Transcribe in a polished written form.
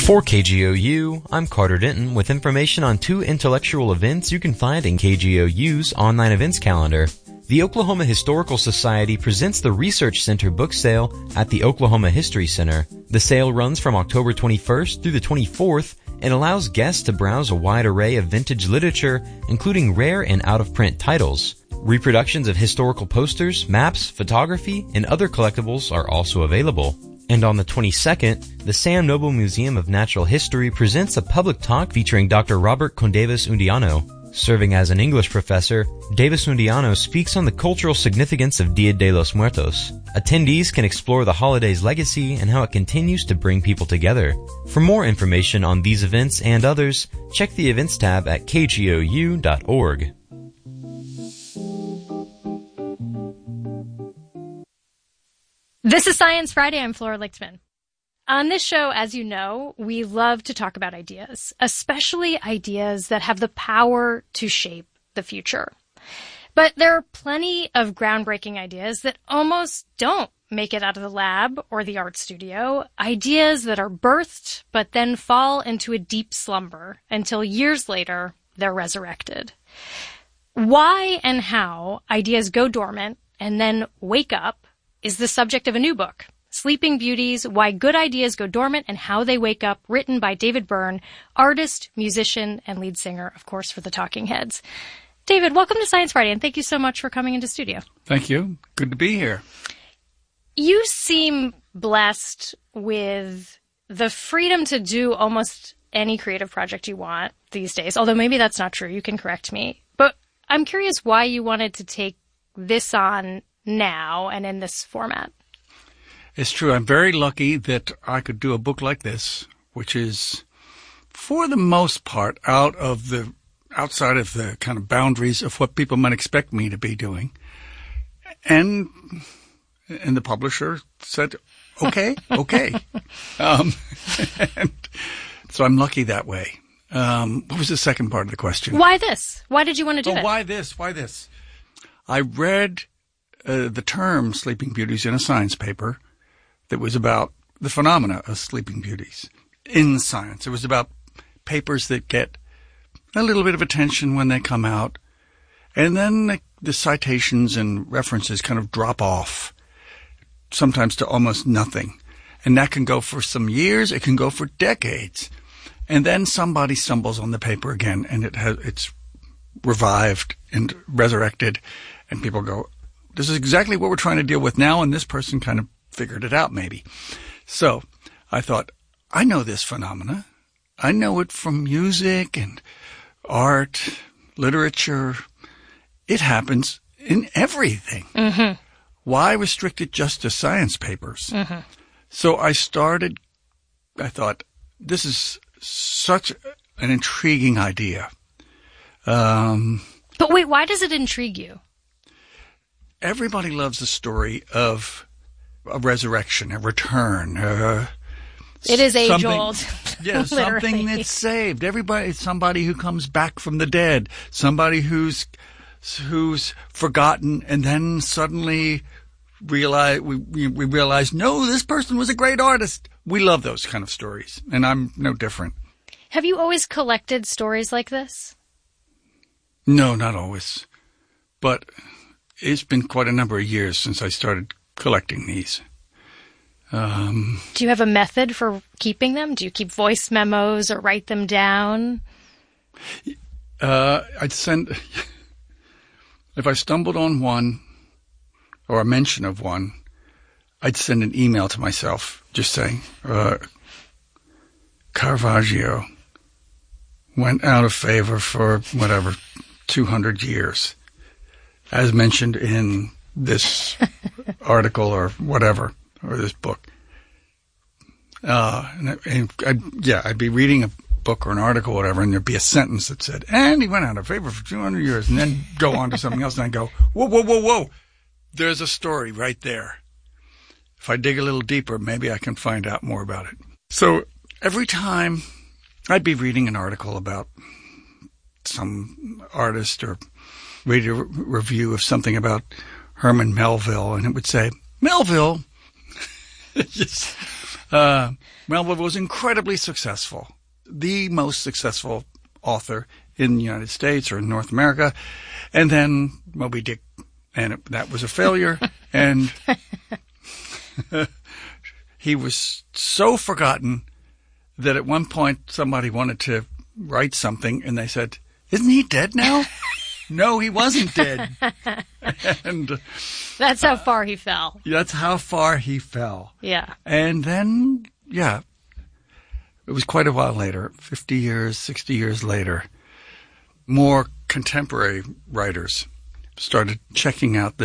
For KGOU, I'm Carter Denton with information on 2 intellectual events you can find in KGOU's online events calendar. The Oklahoma Historical Society presents the Research Center book sale at the Oklahoma History Center. The sale runs from October 21st through the 24th and allows guests to browse a wide array of vintage literature, including rare and out-of-print titles. Reproductions of historical posters, maps, photography, and other collectibles are also available. And on the 22nd, the Sam Noble Museum of Natural History presents a public talk featuring Dr. Robert Condavis-Undiano. Serving as an English professor, Davis-Undiano speaks on the cultural significance of Dia de los Muertos. Attendees can explore the holiday's legacy and how it continues to bring people together. For more information on these events and others, check the events tab at kgou.org. This is Science Friday. I'm Flora Lichtman. On this show, as you know, we love to talk about ideas, especially ideas that have the power to shape the future. But there are plenty of groundbreaking ideas that almost don't make it out of the lab or the art studio, ideas that are birthed but then fall into a deep slumber until years later they're resurrected. Why and how ideas go dormant and then wake up is the subject of a new book, Sleeping Beauties, Why Good Ideas Go Dormant and How They Wake Up, written by David Byrne, artist, musician, and lead singer, of course, for the Talking Heads. David, welcome to Science Friday, and thank you so much for coming into studio. Thank you. Good to be here. You seem blessed with the freedom to do almost any creative project you want these days, although maybe that's not true. You can correct me. But I'm curious why you wanted to take this on now and in this format. It's true. I'm very lucky that I could do a book like this, which is, for the most part, outside of the kind of boundaries of what people might expect me to be doing. And the publisher said, okay. And so I'm lucky that way. What was the second part of the question? Why this? Why did you want to do it? Why this? I read the term Sleeping Beauties in a science paper that was about the phenomena of sleeping beauties in science. It was about papers that get a little bit of attention when they come out, and then the citations and references kind of drop off, sometimes to almost nothing. And that can go for some years. It can go for decades. And then somebody stumbles on the paper again, and it's revived and resurrected, and people go, this is exactly what we're trying to deal with now, and this person kind of figured it out maybe. So I thought, I know this phenomena. I know it from music and art, literature. It happens in everything. Mm-hmm. Why restrict it just to science papers? Mm-hmm. So I thought, this is such an intriguing idea. But wait, why does it intrigue you? Everybody loves the story of a resurrection, a return. It is age-old. Yeah, something that's saved. Somebody who comes back from the dead, somebody who's forgotten, and then suddenly we realize, no, this person was a great artist. We love those kind of stories, and I'm no different. Have you always collected stories like this? No, not always. But it's been quite a number of years since I started collecting these. Do you have a method for keeping them? Do you keep voice memos or write them down? I'd send, if I stumbled on one or a mention of one, I'd send an email to myself just saying, Caravaggio went out of favor for 200 years, as mentioned in this article or whatever, or this book. I'd be reading a book or an article or whatever, and there'd be a sentence that said, and he went out of favor for 200 years, and then go on to something else, and I go, whoa. There's a story right there. If I dig a little deeper, maybe I can find out more about it. So every time I'd be reading an article about some artist or read a review of something about Herman Melville, and it would say, Melville, Melville was incredibly successful, the most successful author in the United States or in North America. And then Moby Dick, and that was a failure. And he was so forgotten that at one point somebody wanted to write something, and they said, "Isn't he dead now?" No, he wasn't dead. And that's how far he fell. That's how far he fell. Yeah. And then, yeah, it was quite a while later, 50 years, 60 years later, more contemporary writers started checking out